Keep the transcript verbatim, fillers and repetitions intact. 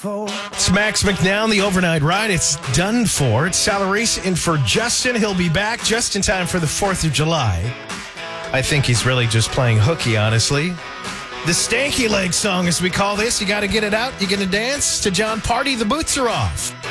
for. It's Max McNown, the overnight ride. It's done for. It's Sal Reese in for Justin. He'll be back just in time for the fourth of July. I think he's really just playing hooky, honestly. The stanky leg song, as we call this. You got to get it out. You going to dance to John Party. The boots are off.